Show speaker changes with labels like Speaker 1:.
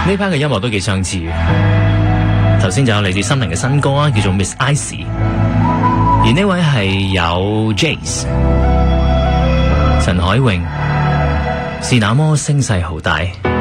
Speaker 1: 呢班嘅音樂都幾相似。頭先就有嚟自心靈嘅新歌啊，叫做 Miss Icy， 而呢位係有 Jace、陳海詠，是那麼聲勢浩大。